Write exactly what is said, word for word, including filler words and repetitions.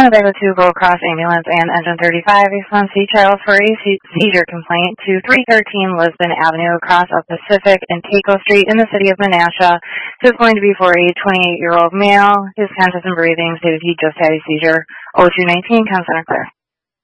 Winnebago two Gold Cross Ambulance and Engine thirty-five responds to child for a seizure complaint to three thirteen Lisbon Avenue across of Pacific and Taco Street in the city of Menasha. This is going to be for a twenty-eight-year-old male. His conscious and breathing stated he just had a seizure. oh two nineteen, Comm Center clear.